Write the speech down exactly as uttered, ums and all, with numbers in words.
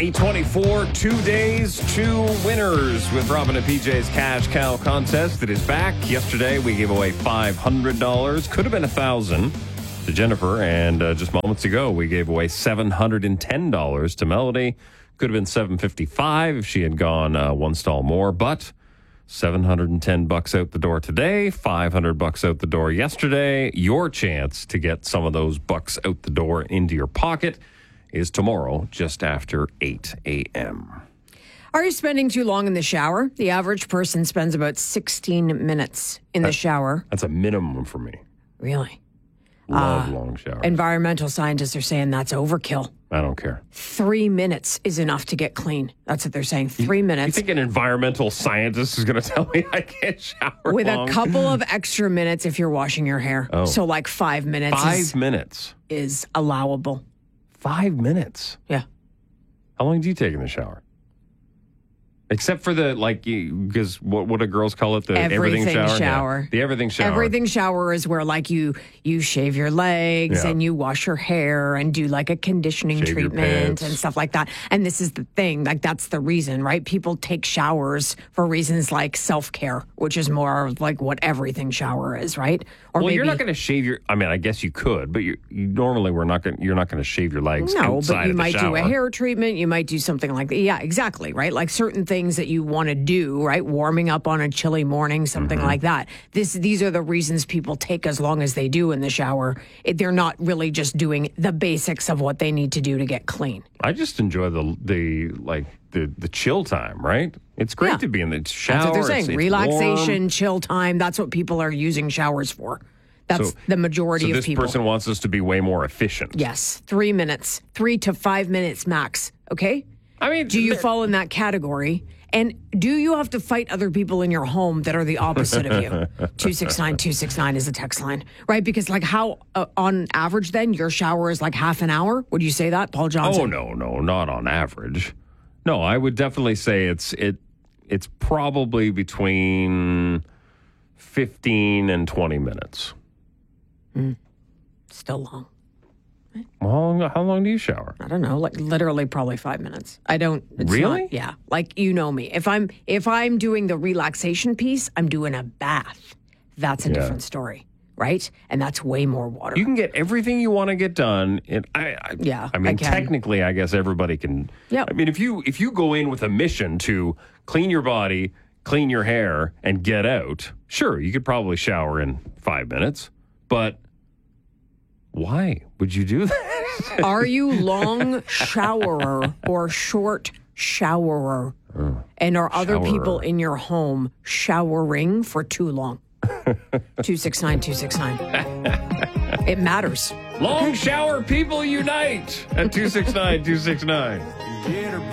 eight twenty-four, two days, two winners with Robin and P J's Cash Cow contest. It is back. Yesterday, we gave away five hundred dollars. Could have been one thousand dollars to Jennifer. And uh, just moments ago, we gave away seven hundred ten dollars to Melody. Could have been seven hundred fifty-five dollars if she had gone uh, one stall more. But seven hundred ten bucks out the door today, five hundred bucks out the door yesterday. Your chance to get some of those bucks out the door into your pocket is tomorrow, just after eight a.m. Are you spending too long in the shower? The average person spends about sixteen minutes in the That- shower. That's a minimum for me. Really? Love Uh, long showers. Environmental scientists are saying that's overkill. I don't care. Three minutes is enough to get clean. That's what they're saying. Three You minutes. think an environmental scientist is going to tell me I can't shower With long? a couple of extra minutes if you're washing your hair. Oh. So like five minutes Five is, minutes. is allowable. Five minutes. Yeah. How long do you take in the shower? Except for the, like, because what, what do girls call it? The everything, Everything shower? shower. Yeah. The everything shower. Everything shower is where like you you shave your legs Yeah. and you wash your hair and do like a conditioning Shave your treatment pits. and stuff like that. And this is the thing, like that's the reason, right? People take showers for reasons like self-care, which is more of like what everything shower is, right? Or Well, maybe you're not going to shave your, I mean, I guess you could, but you, you normally we're not going you're not going to shave your legs no, outside but you of the might do shower. a hair treatment. You might do something like that. Yeah, exactly, right? Like certain things that you want to do, right? Warming up on a chilly morning, something Mm-hmm. like that. This, these are the reasons people take as long as they do in the shower. It, they're not really just doing the basics of what they need to do to get clean. I just enjoy the, the like, the, the chill time, right? It's great Yeah. to be in the shower. That's what they're saying. It's, it's Relaxation, warm. chill time. That's what people are using showers for. That's So- the majority So of this people. person wants us to be way more efficient. Yes, three minutes, three to five minutes max. Okay. I mean, Do you there- fall in that category? And do you have to fight other people in your home that are the opposite of you? two six nine two six nine is the text line, right? Because like how, uh, on average then, your shower is like half an hour? Would you say that, Paul Johnson? Oh, no, no, not on average. No, I would definitely say it's it. It's probably between fifteen and twenty minutes. Still long. Well, how long, how long do you shower? I don't know, like literally probably five minutes. I don't. It's Really? Not, yeah. Like, you know me. If I'm, if I'm doing the relaxation piece, I'm doing a bath. That's a Yeah. different story, right? And that's way more water. You can get everything you want to get done. And I, I Yeah, I mean, I can. technically, I guess everybody can. Yep. I mean, if you if you go in with a mission to clean your body, clean your hair, and get out, sure, you could probably shower in five minutes. But why would you do that? Are you long showerer or short showerer? And are other showerer. people in your home showering for too long? two six nine two six nine. It matters. Long shower people unite at two six nine two six nine.